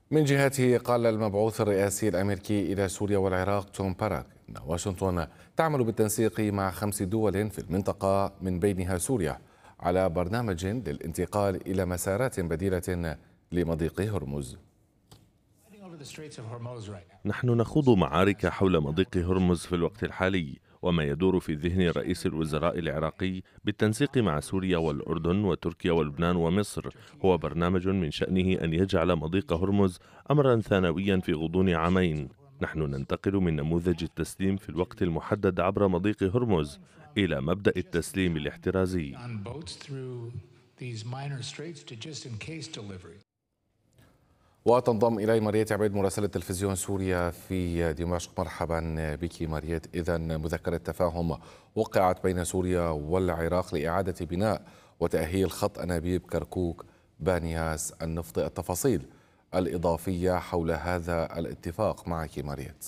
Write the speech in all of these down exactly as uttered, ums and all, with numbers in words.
من جهته قال المبعوث الرئاسي الأمريكي إلى سوريا والعراق توم باراك أن واشنطن تعمل بالتنسيق مع خمس دول في المنطقة من بينها سوريا على برنامج للانتقال إلى مسارات بديلة لمضيق هرمز. نحن نخوض معارك حول مضيق هرمز في الوقت الحالي، وما يدور في ذهن رئيس الوزراء العراقي بالتنسيق مع سوريا والأردن وتركيا ولبنان ومصر هو برنامج من شأنه أن يجعل مضيق هرمز أمرا ثانويا في غضون عامين. نحن ننتقل من نموذج التسليم في الوقت المحدد عبر مضيق هرمز إلى مبدأ التسليم الاحترازي. وتنضم إلي مريت عبيد مراسلة تلفزيون سوريا في دمشق. مرحبا بك مريت. إذن مذكرة تفاهم وقعت بين سوريا والعراق لإعادة بناء وتأهيل خط أنابيب كركوك بانياس النفط. التفاصيل الإضافية حول هذا الاتفاق معك مريت.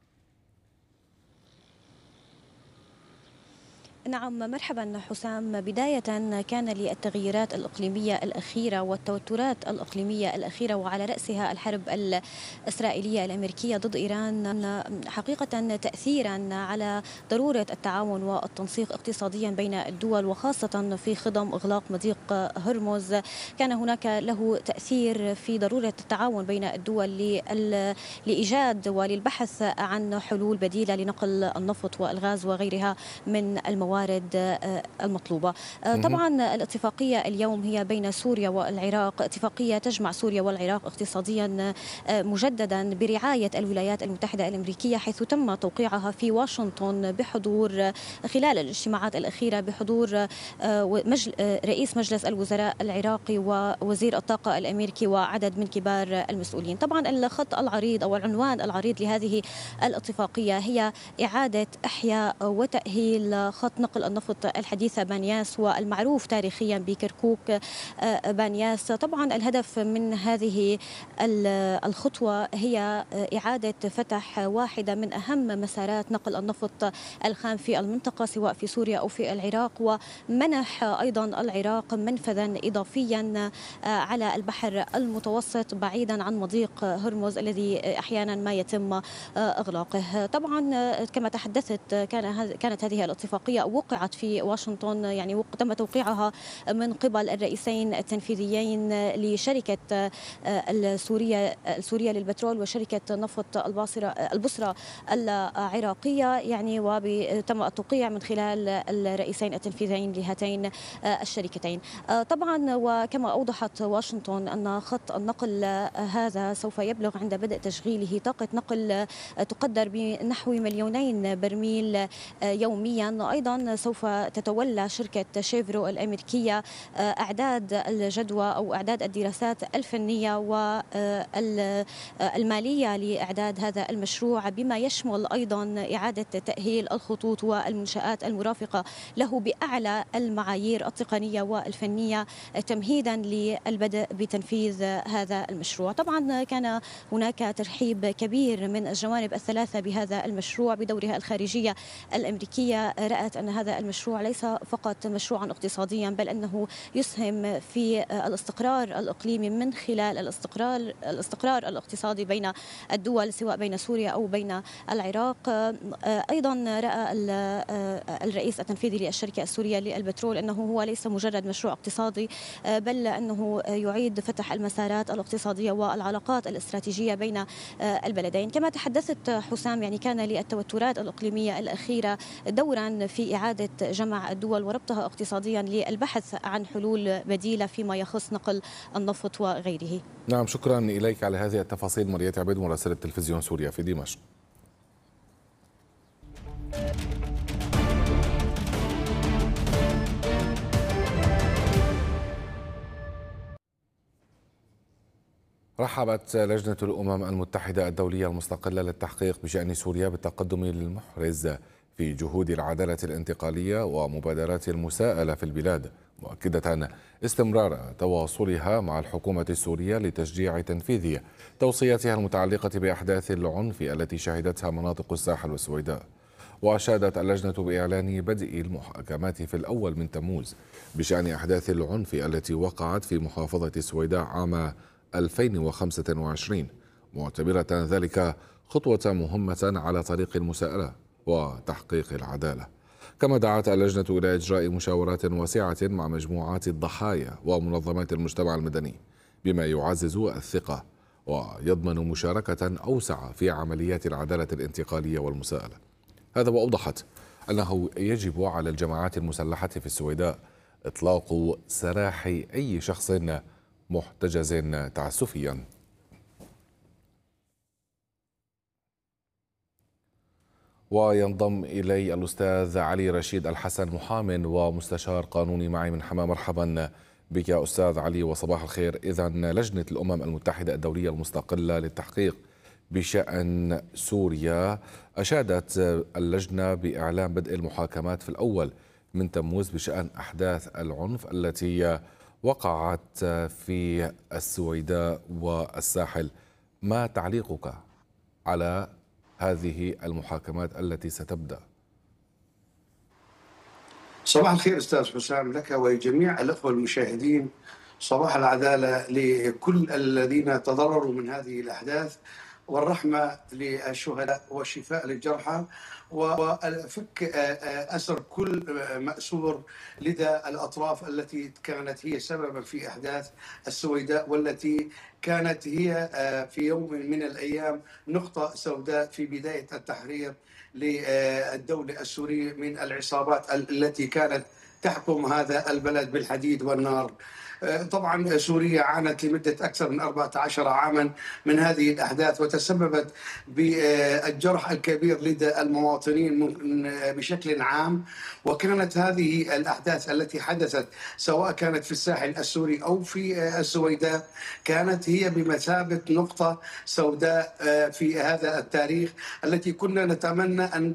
نعم مرحبا حسام. بداية كان للتغييرات الإقليمية الأخيرة والتوترات الإقليمية الأخيرة وعلى رأسها الحرب الإسرائيلية الأمريكية ضد إيران حقيقة تأثيرا على ضرورة التعاون والتنسيق اقتصاديا بين الدول، وخاصة في خضم إغلاق مضيق هرمز. كان هناك له تأثير في ضرورة التعاون بين الدول لإيجاد وللبحث عن حلول بديلة لنقل النفط والغاز وغيرها من الموارد المطلوبة. طبعا الاتفاقية اليوم هي بين سوريا والعراق، اتفاقية تجمع سوريا والعراق اقتصاديا مجددا برعاية الولايات المتحدة الأمريكية، حيث تم توقيعها في واشنطن بحضور خلال الاجتماعات الأخيرة بحضور رئيس مجلس الوزراء العراقي ووزير الطاقة الأمريكي وعدد من كبار المسؤولين. طبعا الخط العريض أو العنوان العريض لهذه الاتفاقية هي إعادة إحياء وتأهيل خط نقل النفط الحديثة بانياس والمعروف تاريخيا بكركوك بانياس. طبعا الهدف من هذه الخطوة هي إعادة فتح واحدة من أهم مسارات نقل النفط الخام في المنطقة سواء في سوريا أو في العراق، ومنح أيضا العراق منفذا إضافيا على البحر المتوسط بعيدا عن مضيق هرمز الذي أحيانا ما يتم إغلاقه. طبعا كما تحدثت كان كانت هذه الاتفاقية وقعت في واشنطن، يعني تم توقيعها من قبل الرئيسين التنفيذيين لشركة السورية السورية للبترول وشركة نفط الباصرة البصرة العراقية، يعني وتم التوقيع من خلال الرئيسين التنفيذيين لهاتين الشركتين. طبعا وكما أوضحت واشنطن أن خط النقل هذا سوف يبلغ عند بدء تشغيله طاقة نقل تقدر بنحو مليونين برميل يوميا. أيضا سوف تتولى شركة شيفرو الأمريكية أعداد الجدوى أو أعداد الدراسات الفنية والمالية لإعداد هذا المشروع، بما يشمل أيضا إعادة تأهيل الخطوط والمنشآت المرافقة له بأعلى المعايير التقنية والفنية تمهيدا للبدء بتنفيذ هذا المشروع. طبعا كان هناك ترحيب كبير من الجوانب الثلاثة بهذا المشروع. بدورها الخارجية الأمريكية رأت أن هذا المشروع ليس فقط مشروعا اقتصاديا، بل أنه يسهم في الاستقرار الإقليمي من خلال الاستقرار الاستقرار الاقتصادي بين الدول سواء بين سوريا أو بين العراق. أيضا رأى الرئيس التنفيذي للشركة السورية للبترول أنه هو ليس مجرد مشروع اقتصادي، بل أنه يعيد فتح المسارات الاقتصادية والعلاقات الاستراتيجية بين البلدين. كما تحدثت حسام، يعني كان للتوترات الإقليمية الأخيرة دورا في إعادة جمع الدول وربطها اقتصاديا للبحث عن حلول بديلة فيما يخص نقل النفط وغيره. نعم، شكرا إليك على هذه التفاصيل مريت عبيد مراسلة تلفزيون سوريا في دمشق. رحبت لجنة الأمم المتحدة الدولية المستقلة للتحقيق بشأن سوريا بالتقدم المحرز في جهود العدالة الانتقالية ومبادرات المساءلة في البلاد، مؤكدة استمرار تواصلها مع الحكومة السورية لتشجيع تنفيذ توصياتها المتعلقة بأحداث العنف التي شهدتها مناطق الساحل والسويداء. وأشادت اللجنة بإعلان بدء المحاكمات في الأول من تموز بشأن أحداث العنف التي وقعت في محافظة السويداء عام ألفين وخمسة وعشرين، معتبرة ذلك خطوة مهمة على طريق المساءلة وتحقيق العدالة. كما دعت اللجنة إلى إجراء مشاورات واسعة مع مجموعات الضحايا ومنظمات المجتمع المدني بما يعزز الثقة ويضمن مشاركة أوسع في عمليات العدالة الانتقالية والمساءلة. هذا وأوضحت أنه يجب على الجماعات المسلحة في السويداء إطلاق سراح أي شخص محتجز تعسفيا. وينضم إلي الأستاذ علي رشيد الحسن، محام ومستشار قانوني معي من حماة. مرحبا بك يا أستاذ علي وصباح الخير. إذن لجنة الأمم المتحدة الدولية المستقلة للتحقيق بشأن سوريا أشادت اللجنة بإعلان بدء المحاكمات في الأول من تموز بشأن أحداث العنف التي وقعت في السويداء والساحل. ما تعليقك على هذه المحاكمات التي ستبدأ؟ صباح الخير أستاذ حسام لك ولجميع الأخوة المشاهدين. صباح العدالة لكل الذين تضرروا من هذه الأحداث، والرحمة للشهداء والشفاء للجرحى، وفك أسر كل مأسور لدى الأطراف التي كانت هي سببا في أحداث السويداء، والتي كانت هي في يوم من الأيام نقطة سوداء في بداية التحرير للدولة السورية من العصابات التي كانت تحكم هذا البلد بالحديد والنار. طبعا سوريا عانت لمدة أكثر من أربعة عشر عاما من هذه الأحداث، وتسببت بالجرح الكبير لدى المواطنين بشكل عام. وكانت هذه الأحداث التي حدثت سواء كانت في الساحل السوري أو في السويداء كانت هي بمثابة نقطة سوداء في هذا التاريخ، التي كنا نتمنى أن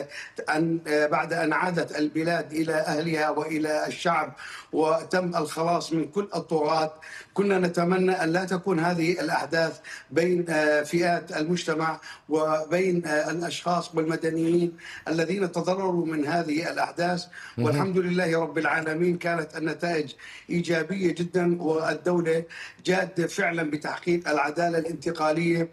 أن بعد أن عادت البلاد إلى أهلها وإلى الشعب وتم الخلاص من كل الطغاة، كنا نتمنى أن لا تكون هذه الأحداث بين فئات المجتمع وبين الأشخاص والمدنيين الذين تضرروا من هذه الأحداث. والحمد لله رب العالمين كانت النتائج إيجابية جدا، والدولة جادة فعلا بتحقيق العدالة الانتقالية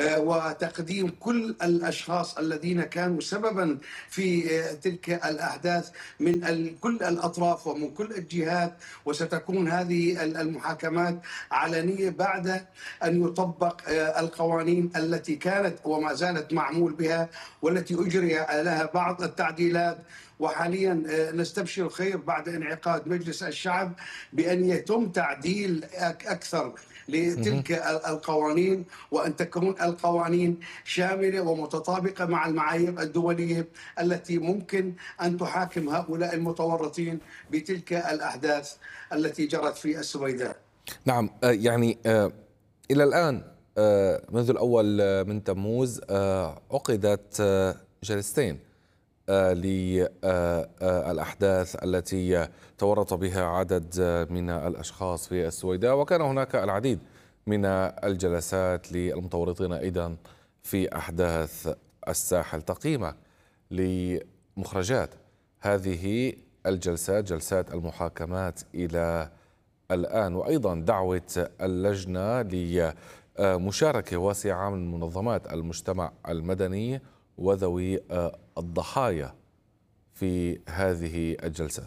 وتقديم كل الأشخاص الذين كانوا سببا في تلك الأحداث من كل الأطراف ومن كل الجهات. وستكون هذه المحاكمات علنية بعد أن يطبق القوانين التي كانت وما زالت معمول بها، والتي أجري لها بعض التعديلات. وحاليا نستبشر خير بعد انعقاد مجلس الشعب بأن يتم تعديل أكثر لتلك القوانين، وأن تكون القوانين شاملة ومتطابقة مع المعايير الدولية التي ممكن أن تحاكم هؤلاء المتورطين بتلك الأحداث التي جرت في السويداء. نعم، يعني إلى الآن منذ الأول من تموز عقدت جلستين للأحداث التي تورط بها عدد من الأشخاص في السويداء، وكان هناك العديد من الجلسات للمتورطين أيضا في أحداث الساحل. تقييمك لمخرجات هذه الجلسات، جلسات المحاكمات إلى الآن، وأيضا دعوة اللجنة لمشاركة واسعة من منظمات المجتمع المدني وذوي الضحايا في هذه الجلسات؟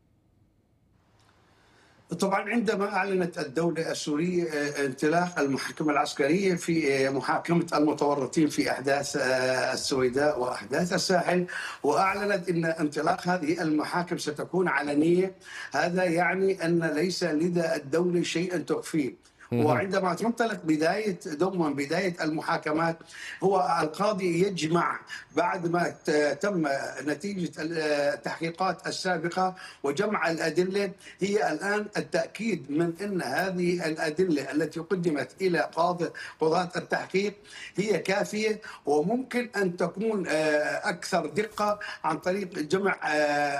طبعا عندما أعلنت الدولة السورية انطلاق المحكمة العسكرية في محاكمة المتورطين في أحداث السويداء وأحداث الساحل، وأعلنت أن انطلاق هذه المحاكم ستكون علنية، هذا يعني أن ليس لدى الدولة شيئا تخفيه. وعندما تنطلق بداية دوما بداية المحاكمات، هو القاضي يجمع بعد ما تم نتيجة التحقيقات السابقة وجمع الأدلة، هي الآن التأكيد من أن هذه الأدلة التي قدمت إلى قاضي قضاة التحقيق هي كافية، وممكن أن تكون أكثر دقة عن طريق جمع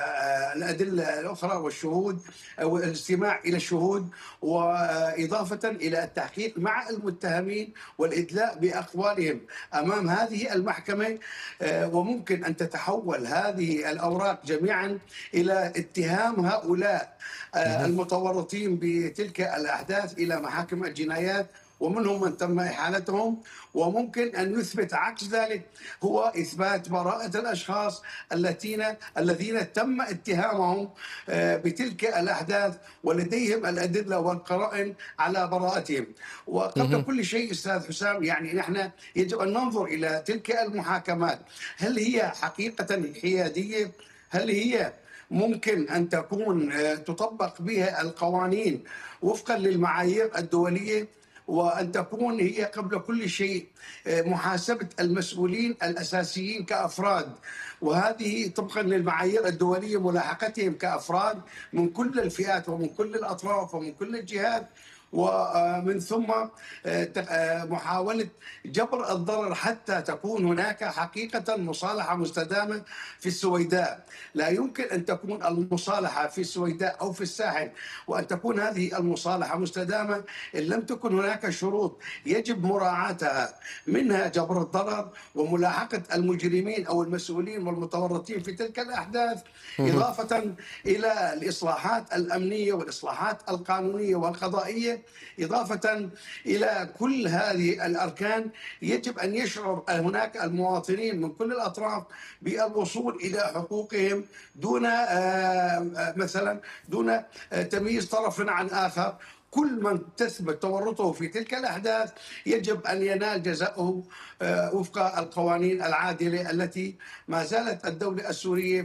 الأدلة الأخرى والشهود أو الاستماع إلى الشهود، وإضافة إلى التحقيق مع المتهمين والإدلاء بأقوالهم أمام هذه المحكمة، وممكن أن تتحول هذه الأوراق جميعا إلى اتهام هؤلاء المتورطين بتلك الأحداث إلى محاكم الجنايات، ومنهم من تم إحالتهم. وممكن أن يثبت عكس ذلك، هو إثبات براءة الأشخاص الذين الذين تم اتهامهم بتلك الأحداث ولديهم الأدلة والقرائن على براءتهم. وقبل كل شيء أستاذ حسام، يعني نحن يجب أن ننظر إلى تلك المحاكمات، هل هي حقيقة حيادية؟ هل هي ممكن أن تكون تطبق بها القوانين وفقا للمعايير الدولية، وأن تكون هي قبل كل شيء محاسبة المسؤولين الأساسيين كأفراد، وهذه طبقا للمعايير الدولية ملاحقتهم كأفراد من كل الفئات ومن كل الأطراف ومن كل الجهات، ومن ثم محاولة جبر الضرر حتى تكون هناك حقيقة مصالحة مستدامة في السويداء. لا يمكن أن تكون المصالحة في السويداء أو في الساحل وأن تكون هذه المصالحة مستدامة إن لم تكن هناك شروط يجب مراعاتها، منها جبر الضرر وملاحقة المجرمين أو المسؤولين والمتورطين في تلك الأحداث، إضافة إلى الإصلاحات الأمنية والإصلاحات القانونية والقضائية، إضافة إلى كل هذه الأركان. يجب أن يشعر هناك المواطنين من كل الأطراف بالوصول إلى حقوقهم دون مثلا دون تمييز طرف عن آخر. كل من تثبت تورطه في تلك الأحداث يجب أن ينال جزاؤه وفق القوانين العادلة التي ما زالت الدولة السورية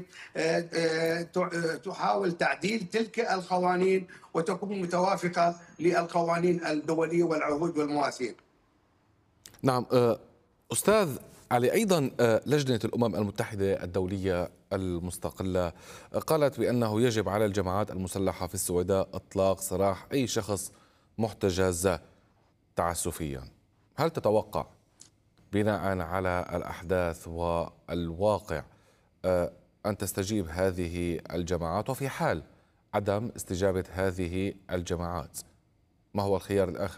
تحاول تعديل تلك القوانين وتكون متوافقة للقوانين الدولية والعهود والمواثيق. نعم أستاذ علي، أيضا لجنة الأمم المتحدة الدولية المستقلة قالت بأنه يجب على الجماعات المسلحة في السويداء إطلاق سراح أي شخص محتجز تعسفيا. هل تتوقع بناء على الأحداث والواقع أن تستجيب هذه الجماعات؟ وفي حال عدم استجابة هذه الجماعات ما هو الخيار الآخر؟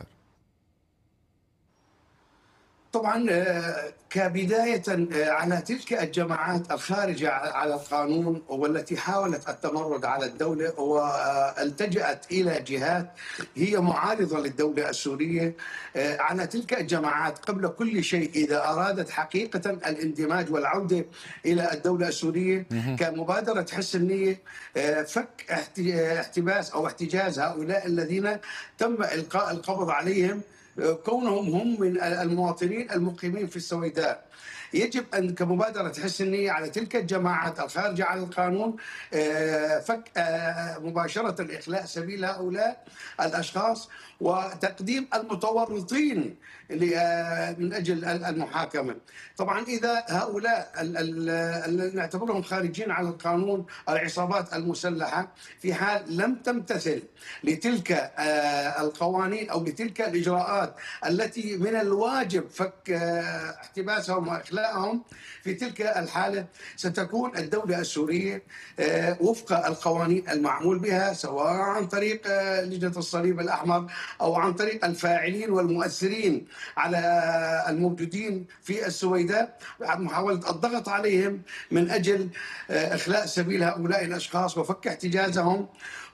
طبعا كبداية على تلك الجماعات الخارجة على القانون والتي حاولت التمرد على الدولة والتجأت إلى جهات هي معارضة للدولة السورية، على تلك الجماعات قبل كل شيء إذا أرادت حقيقة الاندماج والعودة إلى الدولة السورية كمبادرة حسن النية فك احتباس أو احتجاز هؤلاء الذين تم إلقاء القبض عليهم كونهم هم من المواطنين المقيمين في السويداء. يجب أن كمبادرة حسن النية على تلك الجماعات الخارجة عن القانون فك مباشرة إخلاء سبيل هؤلاء الأشخاص وتقديم المتورطين من أجل المحاكمة. طبعا إذا هؤلاء الذين نعتبرهم خارجين عن القانون العصابات المسلحة في حال لم تمتثل لتلك القوانين أو لتلك الإجراءات التي من الواجب فك احتباسهم وإخلاءهم، في تلك الحالة ستكون الدولة السورية وفق القوانين المعمول بها سواء عن طريق لجنة الصليب الأحمر أو عن طريق الفاعلين والمؤثرين على الموجودين في السويداء، محاولة الضغط عليهم من أجل إخلاء سبيل هؤلاء الأشخاص وفك احتجازهم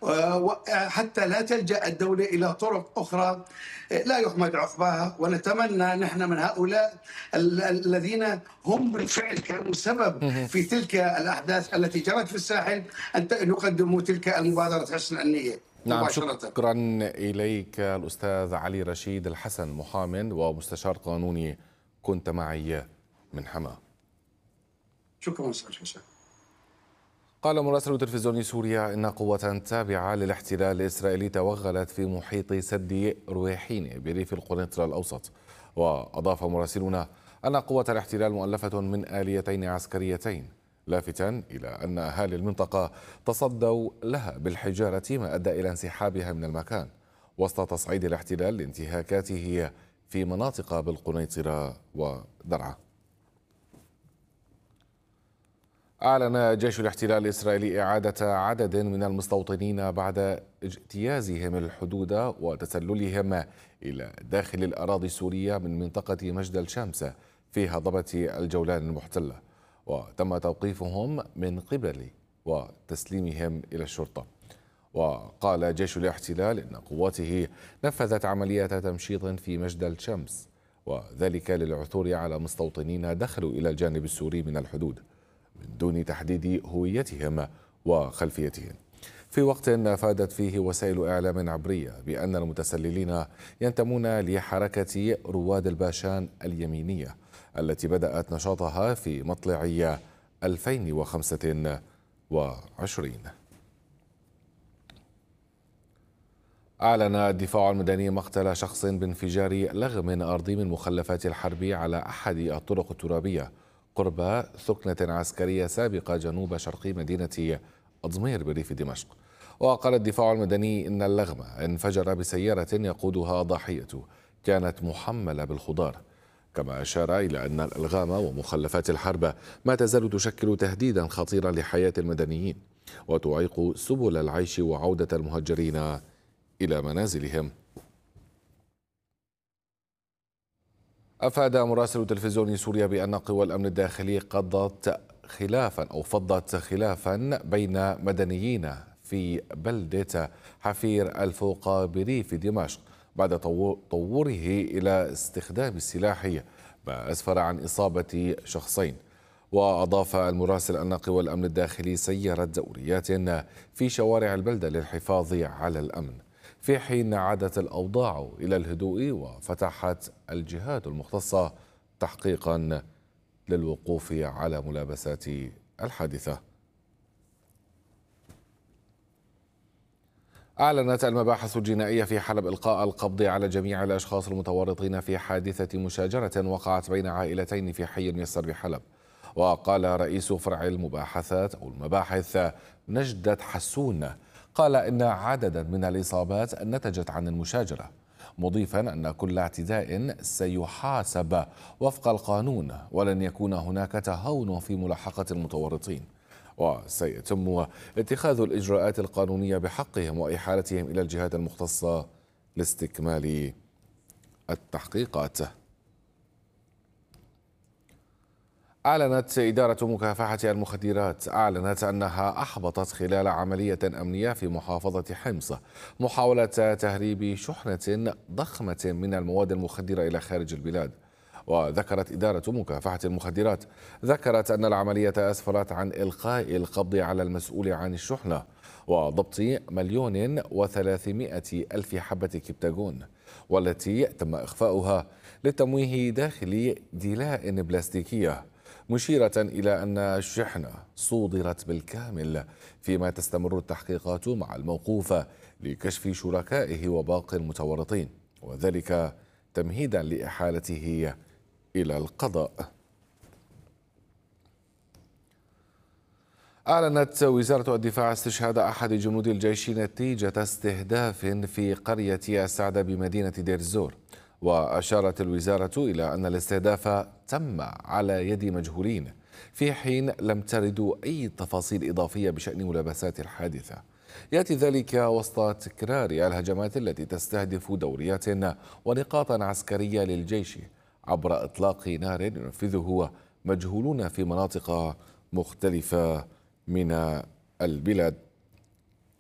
حتى لا تلجأ الدولة إلى طرق أخرى لا يحمد عقباها. ونتمنى نحن من هؤلاء الذين هم بالفعل كانوا سبب في تلك الأحداث التي جرت في الساحل أن يقدموا تلك المبادرة حسن النية. نعم، شكرا إليك الأستاذ علي رشيد الحسن، محامٍ ومستشار قانوني، كنت معي من حماة. شكرا أستاذ حسين. قال مراسل تلفزيون سوريا إن قوة تابعة للاحتلال الإسرائيلي توغلت في محيط سد رويحين بريف القنيطرة الأوسط. وأضاف مراسلنا أن قوة الاحتلال مؤلفة من آليتين عسكريتين، لافتا إلى أن أهالي المنطقة تصدوا لها بالحجارة ما أدى إلى انسحابها من المكان وسط تصعيد الاحتلال لانتهاكاته في مناطق بالقنيطرة ودرعا. أعلن جيش الاحتلال الإسرائيلي إعادة عدد من المستوطنين بعد اجتيازهم الحدود وتسللهم إلى داخل الأراضي السورية من منطقة مجد الشمس في هضبة الجولان المحتلة، وتم توقيفهم من قبل وتسليمهم إلى الشرطة. وقال جيش الاحتلال إن قواته نفذت عملية تمشيط في مجد الشمس، وذلك للعثور على مستوطنين دخلوا إلى الجانب السوري من الحدود من دون تحديد هويتهم وخلفيتهم، في وقت أفادت فيه وسائل إعلام عبرية بأن المتسللين ينتمون لحركة رواد الباشان اليمينية التي بدأت نشاطها في مطلع ألفين وخمسة وعشرين. أعلن الدفاع المدني مقتل شخص بانفجار لغم أرضي من مخلفات الحرب على أحد الطرق الترابية قرب ثكنة عسكرية سابقة جنوب شرق مدينة أضمير بريف دمشق. وقال الدفاع المدني إن اللغم انفجر بسيارة يقودها ضحيته كانت محملة بالخضار، كما أشار إلى أن الألغام ومخلفات الحرب ما تزال تشكل تهديدا خطيرا لحياة المدنيين وتعيق سبل العيش وعودة المهجرين إلى منازلهم. أفاد مراسل تلفزيون سوريا بأن قوى الأمن الداخلي قضت خلافا أو فضت خلافا بين مدنيين في بلدة حفير الفوقا بريف دمشق بعد طوره إلى استخدام السلاح، ما أسفر عن إصابة شخصين. وأضاف المراسل أن قوى الأمن الداخلي سيرت دوريات في شوارع البلدة للحفاظ على الأمن، في حين عادت الأوضاع إلى الهدوء وفتحت الجهات المختصة تحقيقا للوقوف على ملابسات الحادثة. أعلنت المباحث الجنائية في حلب إلقاء القبض على جميع الأشخاص المتورطين في حادثة مشاجرة وقعت بين عائلتين في حي ميسر بحلب. وقال رئيس فرع المباحثات أو المباحث نجدة حسون قال إن عددا من الإصابات نتجت عن المشاجرة، مضيفا أن كل اعتداء سيحاسب وفق القانون ولن يكون هناك تهاون في ملاحقة المتورطين، وسيتم اتخاذ الإجراءات القانونية بحقهم وإحالتهم إلى الجهات المختصة لاستكمال التحقيقات. أعلنت إدارة مكافحة المخدرات أعلنت أنها أحبطت خلال عملية أمنية في محافظة حمص محاولة تهريب شحنة ضخمة من المواد المخدرة إلى خارج البلاد. وذكرت إدارة مكافحة المخدرات ذكرت أن العملية أسفرت عن إلقاء القبض على المسؤول عن الشحنة وضبط مليون وثلاثمائة ألف حبة كبتاغون، والتي تم إخفاؤها للتمويه داخل دلاء بلاستيكية، مشيرة إلى أن الشحنة صودرت بالكامل، فيما تستمر التحقيقات مع الموقوف لكشف شركائه وباقي المتورطين، وذلك تمهيدا لإحالته إلى القضاء. أعلنت وزارة الدفاع استشهاد أحد جنود الجيش نتيجة استهداف في قرية السعدة بمدينة دير الزور. وأشارت الوزارة إلى أن الاستهداف تم على يد مجهولين، في حين لم ترد أي تفاصيل إضافية بشأن ملابسات الحادثة. يأتي ذلك وسط تكرار الهجمات التي تستهدف دوريات ونقاطا عسكرية للجيش عبر إطلاق نار ينفذه مجهولون في مناطق مختلفة من البلاد.